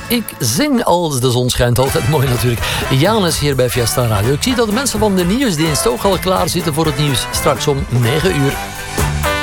Ik zing als de zon schijnt. Altijd mooi natuurlijk. Jan is hier bij Fiesta Radio. Ik zie dat de mensen van de nieuwsdienst ook al klaar zitten voor het nieuws. Straks om 9 uur.